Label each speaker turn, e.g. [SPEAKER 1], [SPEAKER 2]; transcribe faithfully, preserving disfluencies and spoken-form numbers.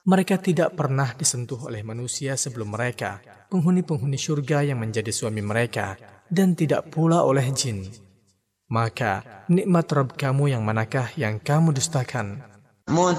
[SPEAKER 1] Mereka tidak pernah disentuh oleh manusia sebelum mereka, penghuni-penghuni surga yang menjadi suami mereka, dan tidak pula oleh jin. Maka nikmat Rabb kamu yang manakah yang kamu dustakan?